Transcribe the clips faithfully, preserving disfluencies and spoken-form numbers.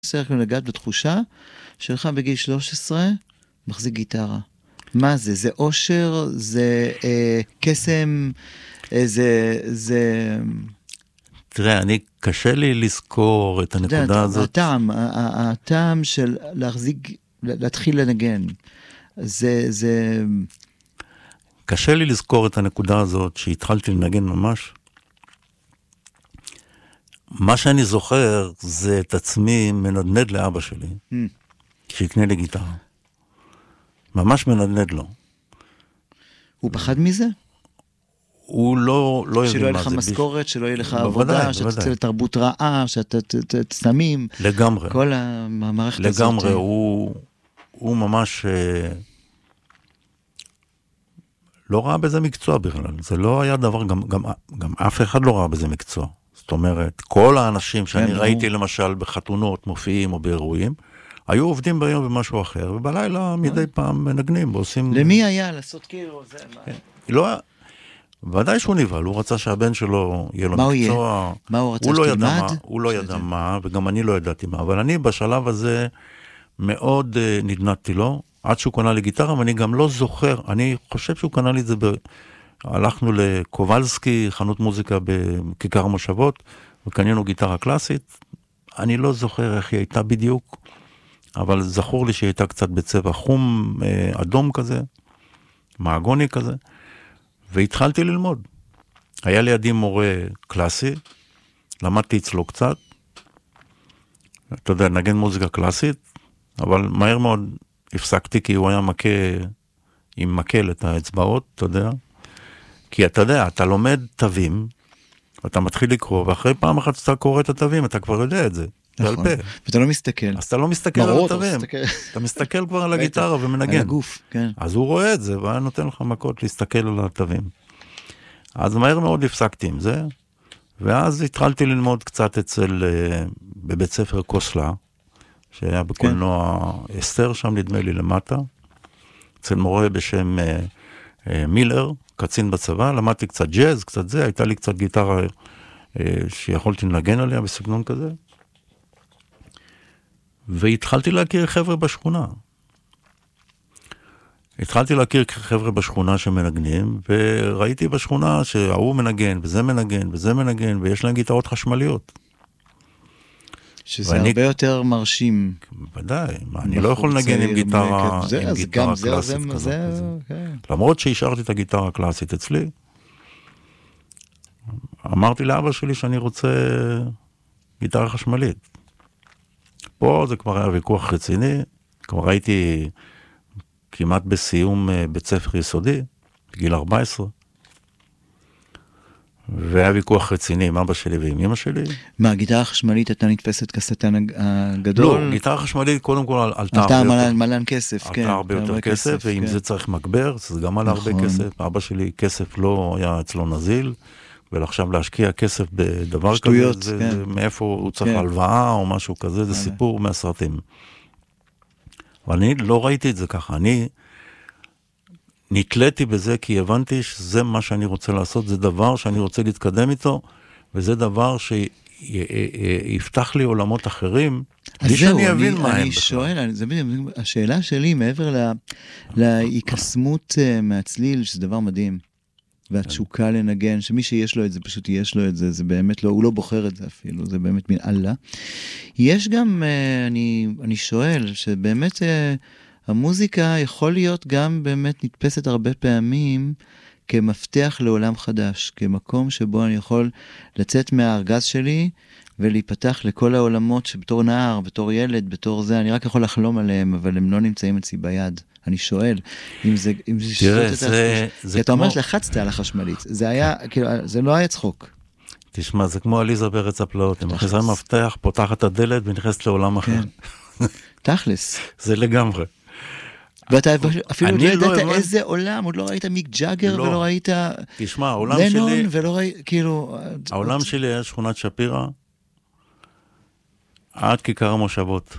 צריך לגעת בתחושה שלך בגיל שלוש עשרה, מחזיק גיטרה. מה זה? זה אושר? זה אה, קסם? אה, זה... זה... תראה, אני, קשה לי לזכור את הנקודה יודע, הזאת. הטעם, הטעם של להחזיק, להתחיל לנגן. זה, זה... קשה לי לזכור את הנקודה הזאת שהתחלתי לנגן ממש. מה שאני זוכר זה את עצמי מנדנד לאבא שלי, mm. שיקנה לי גיטרה. ממש מנדנד לו. הוא פחד מזה? הוא לא, לא שלא יהיה לך משכורת, שלא יהיה לך עבודה, שאתה תצא לתרבות רעה, שאתה תסמים. לגמרי. כל המערכת הזאת. לגמרי, הוא, הוא ממש לא ראה בזה מקצוע בכלל. זה לא היה דבר, גם, גם, גם אף אחד לא ראה בזה מקצוע. זאת אומרת, כל האנשים שאני ראיתי למשל בחתונות, מופיעים או באירועים, היו עובדים ביום במשהו אחר, ובלילה מדי פעם מנגנים ועושים... למי היה לעשות כאילו? זה מה... לא היה... ודאי שהוא נבהל, הוא רצה שהבן שלו יהיה לו מקצוע. מה הוא רצה שתלמד? הוא לא ידע מה, וגם אני לא ידעתי מה, אבל אני בשלב הזה מאוד נדנדתי לו, עד שהוא קנה לי גיטרה, ואני גם לא זוכר, אני חושב שהוא קנה לי את זה, הלכנו לקובלסקי, חנות מוזיקה בכיכר המושבות, וקנינו גיטרה קלאסית, אני לא זוכר איך היא הייתה בדיוק, אבל זכור לי שהיא הייתה קצת בצבע חום, אדום כזה, מעגוני כזה, והתחלתי ללמוד. היה לידי מורה קלאסי, למדתי אצלו קצת, אתה יודע, נגן מוזיקה קלאסית, אבל מהר מאוד הפסקתי, כי הוא היה מכה עם מקל את האצבעות, אתה יודע, כי אתה יודע, אתה לומד תווים, ואתה מתחיל לקרוא, ואחרי פעם אחת שאתה קורא את התווים, אתה כבר יודע את זה. נכון, ואתה לא מסתכל. אז אתה לא מסתכל על התווים, אתה מסתכל כבר על הגיטרה ומנגן. על הגוף, כן. אז הוא רואה את זה, והיה נותן לך מכות להסתכל על התווים. אז מהר מאוד הפסקתי עם זה, ואז התחלתי ללמוד קצת אצל, בבית ספר קוסלה, שהיה בקולנוע אסתר, שם נדמה לי למטה, אצל מורה בשם מילר, קצין בצבא, למדתי קצת ג'אז, קצת זה, הייתה לי קצת גיטרה שיכולתי לנגן עליה בסגנון כזה, והתחלתי להכיר חבר'ה בשכונה. התחלתי להכיר חבר'ה בשכונה שמנגנים, וראיתי בשכונה שההוא מנגן, וזה מנגן, וזה מנגן, ויש להם גיטרות חשמליות. שזה ואני... הרבה יותר מרשים. ודאי, אני לא יכול לנגן עם גיטרה, עם זה, גיטרה זה, קלאסית זה, כזאת. זה, זה. okay. למרות שהשארתי את הגיטרה הקלאסית אצלי, אמרתי לאבא שלי שאני רוצה גיטרה חשמלית. פה זה כבר היה ויכוח רציני, כבר הייתי כמעט בסיום בית ספר יסודי, בגיל ארבע עשרה, והיה ויכוח רציני עם אבא שלי ועם אמא שלי. מה, הגיטרה החשמלית הייתה נתפסת כסטן הגדול? לא, גיטרה חשמלית קודם כל עלתה הרבה יותר... מלן כסף, כן. עלתה הרבה יותר כסף, ועם זה צריך מגבר, זה גם עלה הרבה כסף. אבא שלי כסף לא היה אצלו נזיל, ועכשיו להשקיע כסף בדבר כזה, זה מאיפה הוא צריך הלוואה או משהו כזה, זה סיפור מהסרטים. אבל אני לא ראיתי את זה ככה, אני נתליתי בזה כי הבנתי שזה מה שאני רוצה לעשות, זה דבר שאני רוצה להתקדם איתו, וזה דבר שיפתח לי עולמות אחרים, בלי שאני אבין מה הם. אני שואל, השאלה שלי מעבר להיקסמות מהצליל, שזה דבר מדהים, והתשוקה לנגן, שמי שיש לו את זה, פשוט יש לו את זה, זה באמת לא, הוא לא בוחר את זה אפילו, זה באמת מן אללה. יש גם, אני, אני שואל, שבאמת המוזיקה יכול להיות גם באמת נתפסת הרבה פעמים, כמפתח לעולם חדש, כמקום שבו אני יכול לצאת מהארגז שלי, ולהיפתח לכל העולמות שבתור נער, בתור ילד, בתור זה, אני רק יכול לחלום עליהם, אבל הם לא נמצאים אצלי ביד. אני שואל, אם זה... אם זה תראה, זה... זה, זה כי אתה כמו... אומר שלחצת על החשמלית, זה היה, כאילו, זה לא היה צחוק. תשמע, זה כמו עליזה בארץ הפלאות, היא מכניסה מפתח, פותחת את הדלת ונכנסת לעולם אחר. תכלס. זה לגמרי. ואתה אפילו לא ידעת איזה עולם, עוד לא ראית מיק ג'אגר ולא ראית... תשמע, העולם שלי... לנון ולא ראית, כאילו... העולם שלי היה שכונת שפירא, עד כיכר המושבות.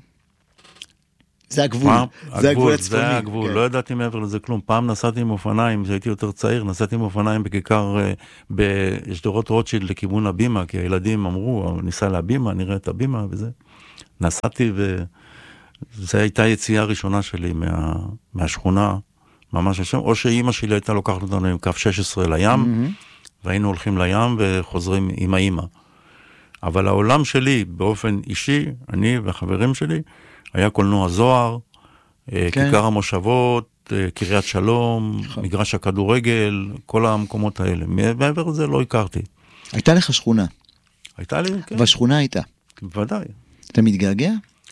זה הגבול, זה הגבול הצפוני. זה הגבול, לא ידעתי מעבר לזה כלום. פעם נסעתי עם אופניים, כשהייתי יותר צעיר, נסעתי עם אופניים בכיכר, בשדרות רוטשילד לכיוון הבימה, כי הילדים אמרו, ניסע להבימה, נראה את הבימה וזה. נסעתי, וזו הייתה יציאה הראשונה שלי מה, מהשכונה, ממש השם, או שאימא שלי הייתה לוקחת אותנו עם קו שש עשרה לים, mm-hmm. והיינו הולכים לים וחוזרים עם האימא. אבל העולם שלי, באופן אישי, אני והחברים שלי, היה קולנוע זוהר, כן. כיכר המושבות, קריית שלום, נכון. מגרש הכדורגל, כל המקומות האלה. מעבר לזה לא הכרתי. הייתה לך שכונה. הייתה לי, כן. והשכונה הייתה. בוודאי. אתה מתגעגע?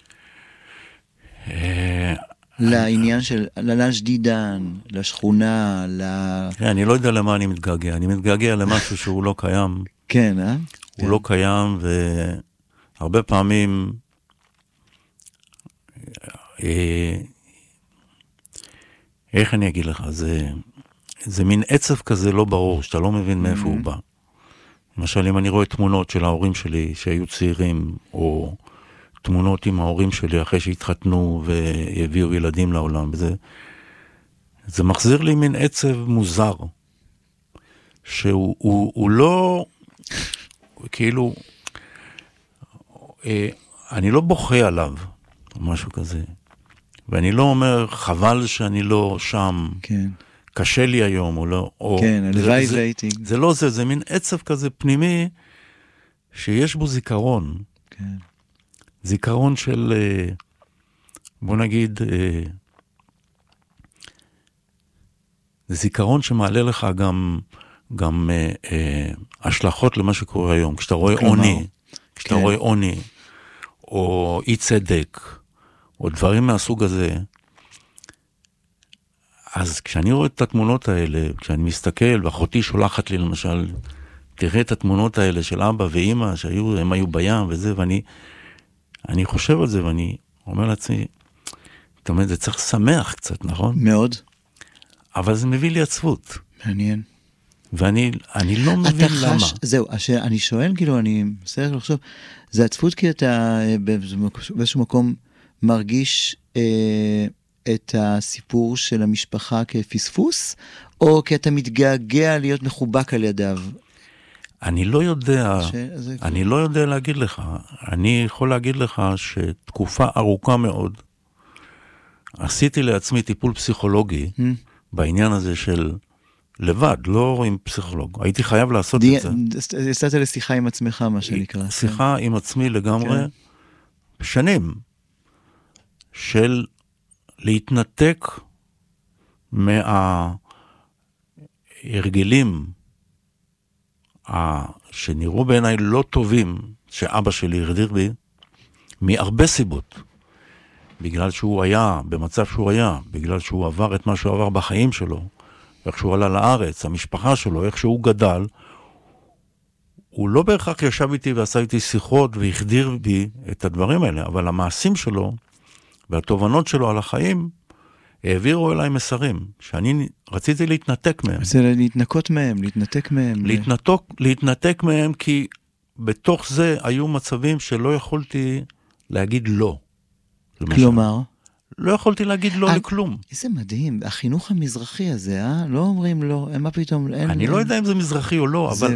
לעניין של, ללאנש דידן, לשכונה, ל... אני לא יודע למה אני מתגעגע. אני מתגעגע למשהו שהוא לא קיים. כן, אה? הוא לא קיים, והרבה פעמים... איך אני אגיד לך? זה, זה מין עצב כזה לא ברור, שאתה לא מבין מאיפה הוא בא. למשל, אם אני רואה תמונות של ההורים שלי שהיו צעירים, או תמונות עם ההורים שלי אחרי שהתחתנו והביאו ילדים לעולם, וזה, זה מחזיר לי מין עצב מוזר, שהוא הוא, הוא לא, כאילו, אני לא בוכה עליו, או משהו כזה. ואני לא אומר, חבל שאני לא שם, כן. קשה לי היום, או לא, או... כן, הלוואי והייתי. זה לא זה, זה מין עצב כזה פנימי, שיש בו זיכרון. כן. זיכרון של, בוא נגיד, זה זיכרון שמעלה לך גם, גם אה, אה, השלכות למה שקורה היום. כשאתה רואה עוני, כשאתה כן. רואה עוני, או אי צדק, או דברים מהסוג הזה, אז כשאני רואה את התמונות האלה, כשאני מסתכל, ואחותי שולחת לי למשל, תראה את התמונות האלה של אבא ואמא, שהם היו בים וזה, ואני אני חושב על זה, ואני אומר לעצמי, זאת אומרת, זה צריך שמח קצת, נכון? מאוד. אבל זה מביא לי עצבות. מעניין. ואני אני לא מבין חש, למה. זהו, אני שואל, כאילו, אני מסתכל לחשוב, זה עצבות כי אתה באיזשהו מקום מרגיש אה, את הסיפור של המשפחה כפספוס, או כי אתה מתגעגע להיות מחובק על ידיו? אני לא יודע, ש... אני לא יודע להגיד לך. אני יכול להגיד לך שתקופה ארוכה מאוד, עשיתי לעצמי טיפול פסיכולוגי, mm. בעניין הזה של לבד, לא עם פסיכולוג. הייתי חייב לעשות די... את זה. יצאת לשיחה עם עצמך, מה שנקרא. שיחה כן. עם עצמי לגמרי, כן. שנים, של להתנתק מההרגלים שנראו בעיניי לא טובים, שאבא שלי הרדיר בי, מהרבה סיבות. בגלל שהוא היה, במצב שהוא היה, בגלל שהוא עבר את מה שהוא עבר בחיים שלו, איך שהוא עלה לארץ, המשפחה שלו, איך שהוא גדל, הוא לא בהכרח ישב איתי ועשה איתי שיחות והחדיר בי את הדברים האלה, אבל המעשים שלו והתובנות שלו על החיים העבירו אליי מסרים, שאני רציתי להתנתק מהם. זה להתנקות מהם, להתנתק מהם. להתנתק, להתנתק מהם, כי בתוך זה היו מצבים שלא יכולתי להגיד לא. כלומר? לא יכולתי להגיד לא לכלום. איזה מדהים, החינוך המזרחי הזה, אה? לא אומרים לא, מה פתאום? אני לא יודע אם זה מזרחי או לא, אבל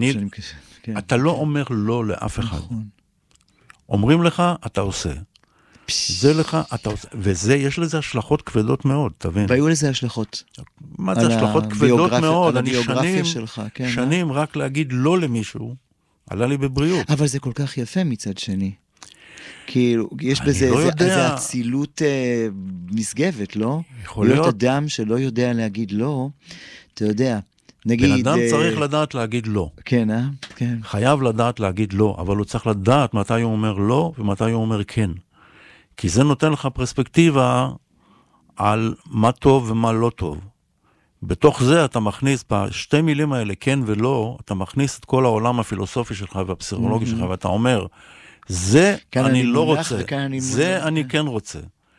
אתה לא אומר לא לאף אחד. אומרים לך, אתה עושה. זה לך, אתה עושה, וזה, יש לזה השלכות כבדות מאוד, תבין. והיו לזה השלכות. מה זה השלכות כבדות מאוד? אני שנים, שנים רק להגיד לא למישהו, עלה לי בבריאות. אבל זה כל כך יפה מצד שני. כאילו, יש בזה איזו אצילות נשגבת, לא? יכול להיות. להיות אדם שלא יודע להגיד לא, אתה יודע, נגיד... בן אדם צריך לדעת להגיד לא. כן, אה? כן. חייב לדעת להגיד לא, אבל הוא צריך לדעת מתי הוא אומר לא, ומתי הוא אומר כן. כי זה נותן לך פרספקטיבה על מה טוב ומה לא טוב. בתוך זה אתה מכניס, בשתי מילים האלה, כן ולא, אתה מכניס את כל העולם הפילוסופי שלך והפסיכולוגי שלך, ואתה אומר, זה אני לא רוצה, זה אני כן רוצה.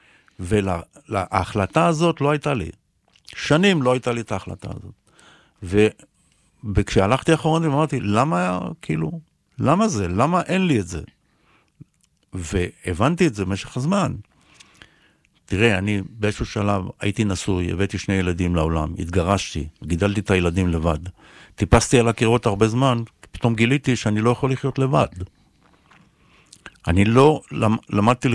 וההחלטה הזאת לא הייתה לי. שנים לא הייתה לי את ההחלטה הזאת. וכשהלכתי אחרון ואמרתי, למה, כאילו, למה זה? למה אין לי את זה? והבנתי את זה במשך הזמן. תראה, אני באיזשהו שלב הייתי נשוי, הבאתי שני ילדים לעולם, התגרשתי, גידלתי את הילדים לבד. טיפסתי על הקירות הרבה זמן, פתאום גיליתי שאני לא יכול לחיות לבד. אני לא למדתי